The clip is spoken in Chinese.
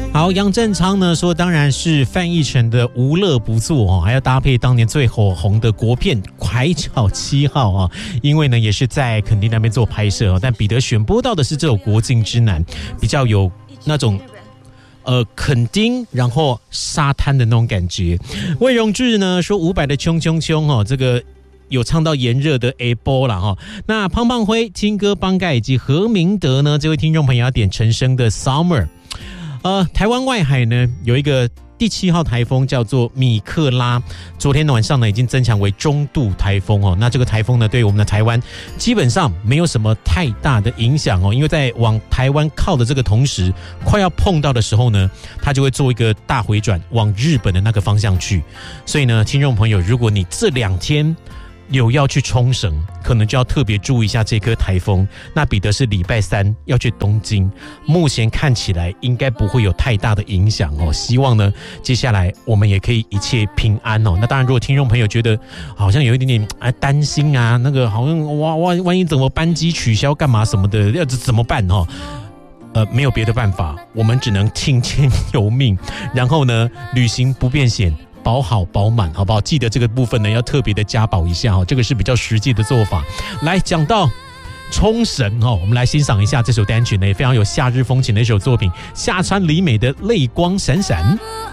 好，杨振昌呢说，当然是范逸臣的无乐不作哦，还要搭配当年最火红的国片《海角七号》啊，因为呢也是在垦丁那边做拍摄哦，但彼得选播到的是这首《国境之南》，比较有那种垦丁然后沙滩的那种感觉。魏荣志呢说伍佰的冲冲冲哦，这个有唱到炎热的 A 波啦哈。那胖胖辉、金哥帮盖以及何明德呢，这位听众朋友要点陈升的 Summer。台湾外海呢有一个第7号台风叫做米克拉，昨天晚上呢已经增强为中度台风哦。那这个台风呢对我们的台湾基本上没有什么太大的影响哦，因为在往台湾靠的这个同时，快要碰到的时候呢，它就会做一个大回转往日本的那个方向去。所以呢，听众朋友，如果你这2天有要去冲绳，可能就要特别注意一下这颗台风。那彼得是礼拜3要去东京，目前看起来应该不会有太大的影响哦。希望呢，接下来我们也可以一切平安哦。那当然，如果听众朋友觉得好像有一点点担心啊，那个好像万一怎么班机取消干嘛什么的，要怎么办哦？没有别的办法，我们只能听天由命，然后呢，旅行不变险。保好保满，好不好？记得这个部分呢，要特别的加保一下哦，这个是比较实际的做法。来讲到冲绳哦，我们来欣赏一下这首单曲呢，也非常有夏日风情的一首作品，夏川里美的《泪光闪闪》。